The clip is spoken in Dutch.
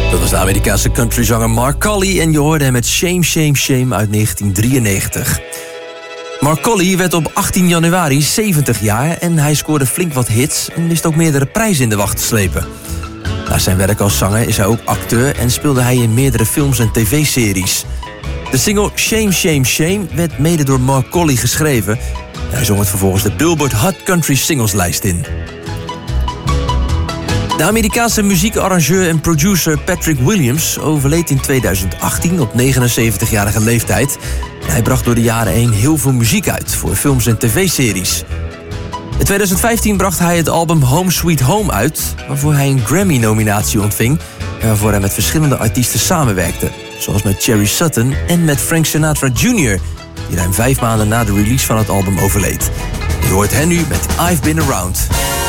Dat was de Amerikaanse countryzanger Mark Colley en je hoorde hem met Shame, Shame, Shame uit 1993. Mark Colley werd op 18 januari 70 jaar en hij scoorde flink wat hits en wist ook meerdere prijzen in de wacht te slepen. Naast zijn werk als zanger is hij ook acteur en speelde hij in meerdere films en tv-series. De single Shame, Shame, Shame werd mede door Mark Colley geschreven. Hij zong het vervolgens de Billboard Hot Country Singleslijst in. De Amerikaanse muziekarrangeur en producer Patrick Williams overleed in 2018 op 79-jarige leeftijd. Hij bracht door de jaren heen heel veel muziek uit voor films en tv-series. In 2015 bracht hij het album Home Sweet Home uit, waarvoor hij een Grammy-nominatie ontving en waarvoor hij met verschillende artiesten samenwerkte, zoals met Cherry Sutton en met Frank Sinatra Jr., die ruim 5 maanden na de release van het album overleed. Je hoort hen nu met I've Been Around.